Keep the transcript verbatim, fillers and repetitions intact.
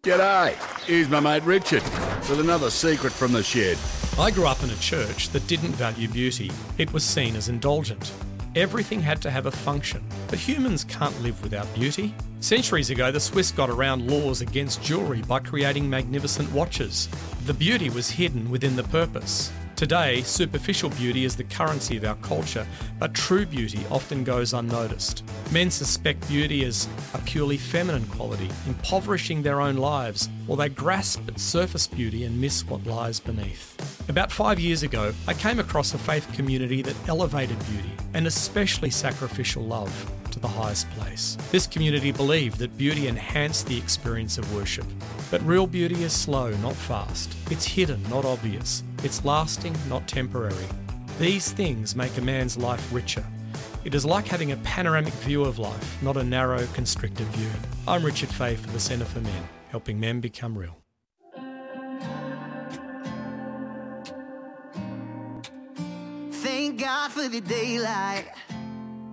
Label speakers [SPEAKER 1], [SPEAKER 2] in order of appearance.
[SPEAKER 1] G'day, here's my mate Richard with another secret from the shed.
[SPEAKER 2] I grew up in a church that didn't value beauty. It was seen as indulgent. Everything had to have a function, but humans can't live without beauty. Centuries ago, the Swiss got around laws against jewellery by creating magnificent watches. The beauty was hidden within the purpose. Today, superficial beauty is the currency of our culture, but true beauty often goes unnoticed. Men suspect beauty as a purely feminine quality, impoverishing their own lives, while they grasp at surface beauty and miss what lies beneath. About five years ago, I came across a faith community that elevated beauty, and especially sacrificial love, to the highest place. This community believed that beauty enhanced the experience of worship. But real beauty is slow, not fast. It's hidden, not obvious. It's lasting, not temporary. These things make a man's life richer. It is like having a panoramic view of life, not a narrow, constricted view. I'm Richard Fay for the Centre for Men, helping men become real.
[SPEAKER 3] Thank God for the daylight.